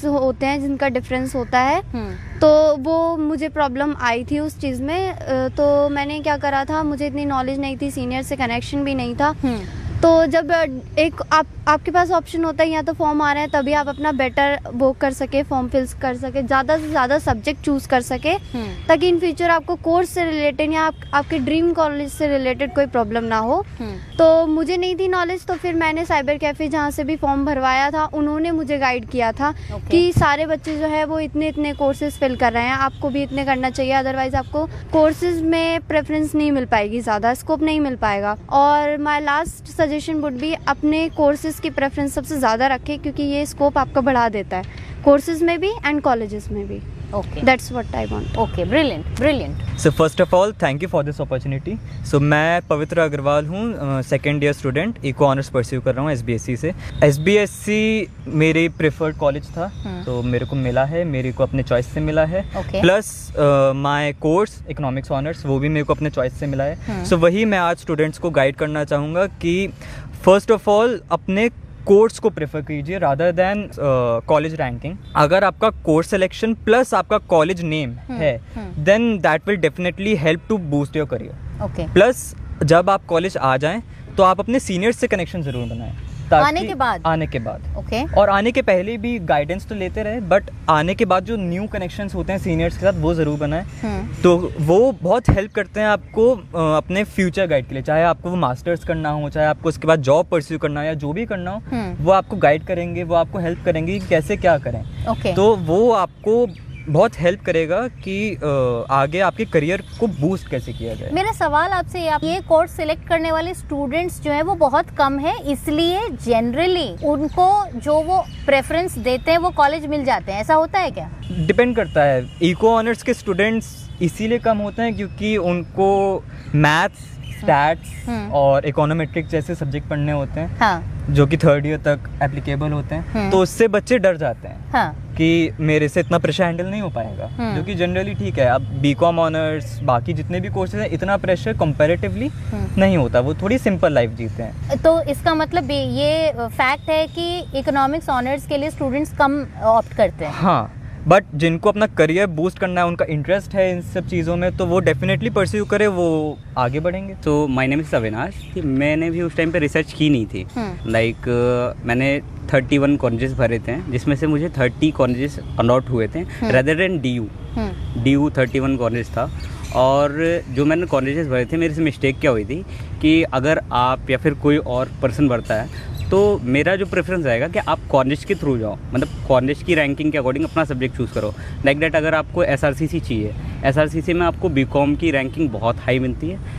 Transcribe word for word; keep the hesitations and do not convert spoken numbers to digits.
Marks होते हैं जिनका डिफरेंस होता है, तो वो मुझे प्रॉब्लम आई थी उस चीज़ में। तो मैंने क्या करा था, मुझे इतनी नॉलेज नहीं थी, सीनियर से कनेक्शन भी नहीं था। तो जब एक आप आपके पास ऑप्शन होता है या तो फॉर्म आ रहा है तभी आप अपना बेटर वो कर सके, फॉर्म फिल कर सके, ज़्यादा से ज़्यादा सब्जेक्ट चूज कर सके, ताकि इन फ्यूचर आपको कोर्स से रिलेटेड या आप, आपके ड्रीम कॉलेज से रिलेटेड कोई प्रॉब्लम ना हो। तो मुझे नहीं थी नॉलेज, तो फिर मैंने साइबर कैफे जहाँ से भी फॉर्म भरवाया था उन्होंने मुझे गाइड किया था okay. कि सारे बच्चे जो है वो इतने इतने कोर्सेज फिल कर रहे हैं, आपको भी इतने करना चाहिए, अदरवाइज आपको कोर्सेज में प्रेफरेंस नहीं मिल पाएगी, ज़्यादा स्कोप नहीं मिल पाएगा। और my last suggestion would be अपने कोर्सेज की प्रेफरेंस सबसे ज़्यादा रखें, क्योंकि ये स्कोप आपका बढ़ा देता है कोर्सेज में भी एंड कॉलेजेस में भी। Okay. That's what I want. Okay, brilliant, brilliant. So first of all, thank you for this opportunity. So मैं पवित्र अग्रवाल हूँ, second year student, eco honours pursue कर रहा हूँ एस बी एस सी से। एस बी एस सी मेरी preferred college था, hmm. तो मेरे को मिला है, मेरे को अपने चॉइस से मिला है। Plus my course economics honours वो भी मेरे को अपने चॉइस से मिला है। सो hmm. so, वही मैं आज स्टूडेंट्स को गाइड करना चाहूँगा कि फर्स्ट ऑफ ऑल अपने कोर्स को प्रेफर कीजिए रादर देन कॉलेज रैंकिंग। अगर आपका कोर्स सिलेक्शन प्लस आपका कॉलेज नेम है then that will definitely help to boost your career. Plus जब आप कॉलेज आ जाएं तो आप अपने सीनियर्स से कनेक्शन जरूर बनाएं आने के बाद आने के बाद ओके okay. और आने के पहले भी गाइडेंस तो लेते रहे, बट आने के बाद जो न्यू कनेक्शंस होते हैं सीनियर्स के साथ वो ज़रूर बनाएं। hmm. तो वो बहुत हेल्प करते हैं आपको अपने फ्यूचर गाइड के लिए, चाहे आपको वो मास्टर्स करना हो, चाहे आपको उसके बाद जॉब परस्यू करना हो या जो भी करना हो, hmm. वो आपको गाइड करेंगे, वो आपको हेल्प करेंगे कि कैसे क्या करें। okay. तो वो आपको बहुत हेल्प करेगा कि आगे आपके करियर को बूस्ट कैसे किया जाए। मेरा सवाल आपसे ये, आप ये कोर्स सिलेक्ट करने वाले स्टूडेंट्स जो है वो बहुत कम है, इसलिए जनरली उनको जो वो प्रेफरेंस देते हैं वो कॉलेज मिल जाते हैं, ऐसा होता है क्या? डिपेंड करता है। इको ऑनर्स के स्टूडेंट्स इसीलिए कम होते हैं क्योंकि उनको मैथ्स, स्टैट्स और इकोनोमेट्रिक्स जैसे सब्जेक्ट पढ़ने होते हैं, हाँ. जो कि थर्ड ईयर तक एप्लीकेबल होते हैं, तो उससे बच्चे डर जाते हैं, हाँ. कि मेरे से इतना प्रेशर हैंडल नहीं हो पाएगा, जो कि जनरली ठीक है। अब बीकॉम ऑनर्स बाकी जितने भी कोर्सेज हैं इतना प्रेशर कंपैरेटिवली नहीं होता, वो थोड़ी सिंपल लाइफ जीते हैं। तो इसका मतलब ये फैक्ट है कि इकोनॉमिक्स ऑनर्स के लिए स्टूडेंट्स कम ऑप्ट करते हैं। हाँ, बट जिनको अपना करियर बूस्ट करना है, उनका इंटरेस्ट है इन सब चीज़ों में, तो वो डेफिनेटली परस्यू करे, वो आगे बढ़ेंगे। तो माय नेम इज़ अविनाश। मैंने भी उस टाइम पे रिसर्च की नहीं थी, लाइक like, uh, मैंने थर्टी वन कॉलेजेस भरे थे जिसमें से मुझे थर्टी कॉलेजेस अलॉट हुए थे rather than D U D you thirty one college था। और जो मैंने कॉलेजेस भरे थे, मेरे से मिस्टेक क्या हुई थी कि अगर आप या फिर कोई और पर्सन भरता है तो मेरा जो प्रेफरेंस रहेगा कि आप कॉलेज के थ्रू जाओ, मतलब कॉलेज की रैंकिंग के अकॉर्डिंग अपना सब्जेक्ट चूज़ करो। लाइक दैट अगर आपको एस आर सी सी चाहिए, एस आर सी सी में आपको बी कॉम की रैंकिंग बहुत हाई मिलती है,